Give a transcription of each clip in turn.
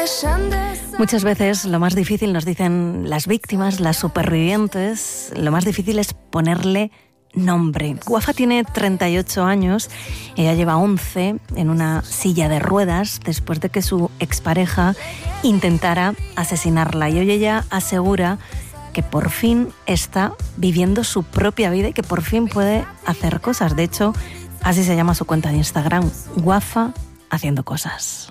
Muchas veces lo más difícil, nos dicen las víctimas, las supervivientes, lo más difícil es ponerle nombre. Wafa tiene 38 años, ella lleva 11 en una silla de ruedas después de que su expareja intentara asesinarla. Y hoy ella asegura que por fin está viviendo su propia vida y que por fin puede hacer cosas. De hecho, así se llama su cuenta de Instagram, Wafa haciendo cosas.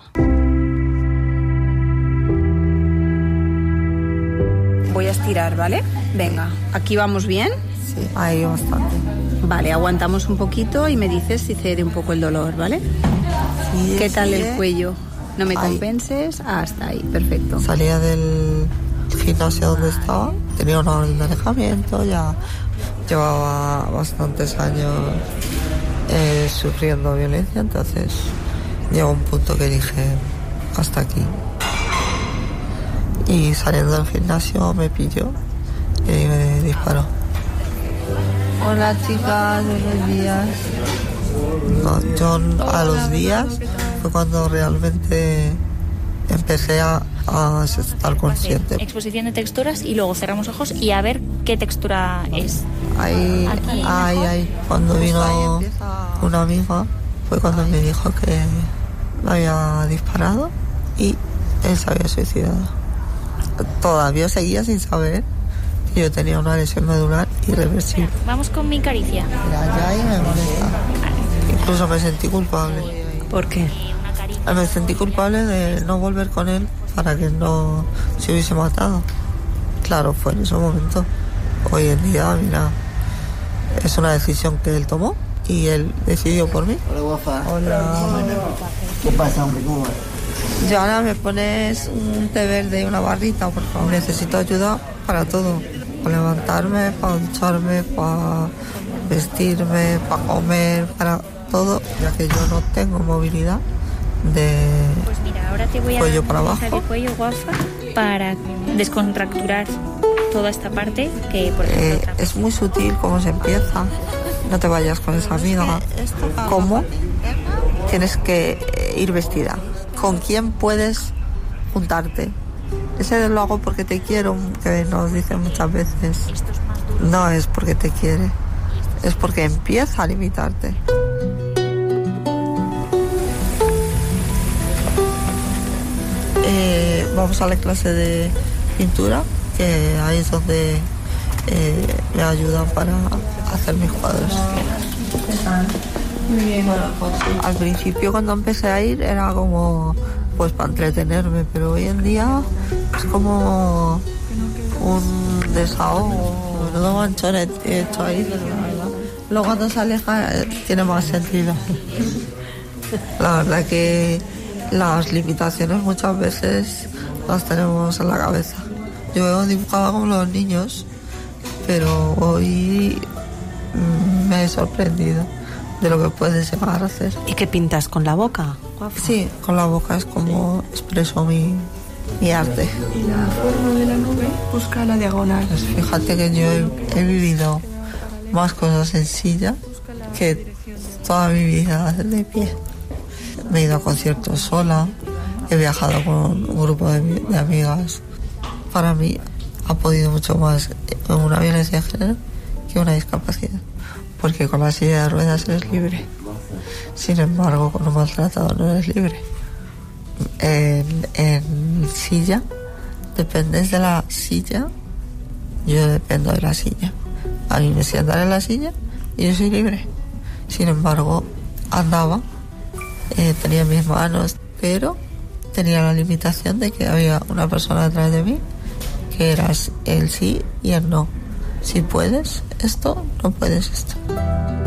Voy a estirar, ¿vale? Venga, ¿aquí vamos bien? Sí, ahí bastante. Vale, aguantamos un poquito y me dices si cede un poco el dolor, ¿vale? Sí, ¿Qué tal sigue. el cuello? No me compenses. Hasta ahí, perfecto. Salía del gimnasio donde estaba, tenía una orden de alejamiento, ya llevaba bastantes años sufriendo violencia, entonces llegó un punto que dije, hasta aquí. Y saliendo del gimnasio me pilló y me disparó. Hola chicas, buenos días. No, yo a los días fue cuando realmente empecé a estar consciente. Exposición de texturas y luego cerramos ojos y a ver qué textura es. Ahí. Cuando vino una amiga fue cuando me dijo que me había disparado y él se había suicidado. Todavía seguía sin saber que yo tenía una lesión medular irreversible. Vamos con mi caricia. Mira, ya ahí me molesta. Incluso me sentí culpable. ¿Por qué? Me sentí culpable de no volver con él para que no se hubiese matado. Claro, fue en ese momento. Hoy en día, mira, es una decisión que él tomó y él decidió por mí. Hola, Wafa. Hola. ¿Qué pasa, hombre? ¿Cómo vas? Y ahora me pones un té verde y una barrita, por favor. Necesito ayuda para todo. Para levantarme, para ducharme, para vestirme, para comer, para todo. Ya que yo no tengo movilidad de Pues mira, ahora te voy a cuello para abajo. el cuello, Wafa, para descontracturar toda esta parte que, por ejemplo, es muy sutil cómo se empieza. No te vayas con esa amiga. ¿Cómo? Tienes que ir vestida. ¿Con quién puedes juntarte? Ese lo hago porque te quiero, que nos dicen muchas veces. No es porque te quiere, es porque empieza a limitarte. Vamos a la clase de pintura, que ahí es donde me ayudan para hacer mis cuadros. Muy bien. Al principio cuando empecé a ir era como pues para entretenerme, pero hoy en día es como un desahogo. Menudo manchón he hecho ahí, la verdad. Luego cuando se aleja tiene más sentido. La verdad que las limitaciones muchas veces las tenemos en la cabeza. Yo dibujaba como los niños, pero hoy me he sorprendido de lo que puedes llegar a hacer. ¿Y qué pintas con la boca? Sí, con la boca es como expreso mi arte. Y la forma de la nube busca la diagonal. Pues fíjate que yo he vivido más cosas en silla que toda mi vida de pie. Me he ido a conciertos sola, he viajado con un grupo de amigas. Para mí ha podido mucho más una violencia de género que una discapacidad. Porque con la silla de ruedas eres libre. Sin embargo, con un maltratado no eres libre. En silla, dependes de la silla, yo dependo de la silla. A mí me sientan en la silla y yo soy libre. Sin embargo, andaba, tenía mis manos, pero tenía la limitación de que había una persona detrás de mí, que eras el sí y el no. Si puedes esto, no puedes esto.